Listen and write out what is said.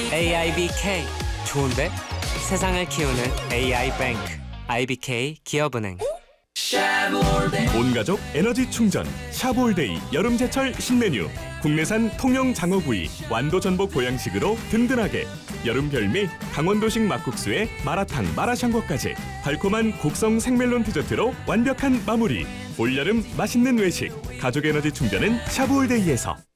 AIBK 좋은데? 세상을 키우는 AI뱅크 IBK 기업은행. 온가족 에너지 충전 샤브올데이 여름제철 신메뉴. 국내산 통영 장어구이 완도 전복 보양식으로 든든하게. 여름 별미 강원도식 막국수에 마라탕 마라샹궈까지 달콤한 곡성 생멜론 디저트로 완벽한 마무리. 올여름 맛있는 외식 가족 에너지 충전은 샤브올데이에서.